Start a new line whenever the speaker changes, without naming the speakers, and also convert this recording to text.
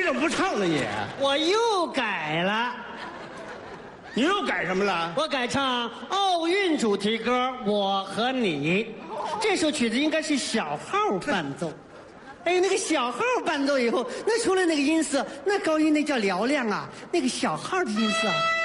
怎么不唱呢你？
我又改了，
你又改什么了？
我改唱奥运主题歌《我和你》。这首曲子应该是小号伴奏。哎，那个小号伴奏以后，那出来那个音色，那高音那叫嘹亮啊，那个小号的音色